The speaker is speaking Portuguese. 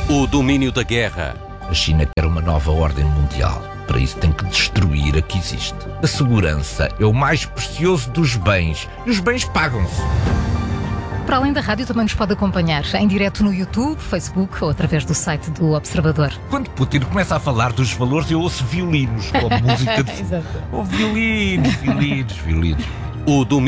O domínio da guerra. A China quer uma nova ordem mundial. Para isso tem que destruir a que existe. A segurança é o mais precioso dos bens. E os bens pagam-se. Para além da rádio, também nos pode acompanhar em direto no YouTube, Facebook ou através do site do Observador. Quando Putin começa a falar dos valores, eu ouço violinos, como música de... Exato. Oh, violinos. O domínio